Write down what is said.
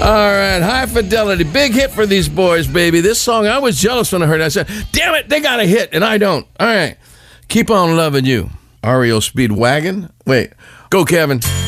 All right, High Fidelity. Big hit for these boys, baby. This song, I was jealous when I heard it. I said, damn it, they got a hit, and I don't. All right, Keep on Loving You. REO Speedwagon. Wait, go, Kevin.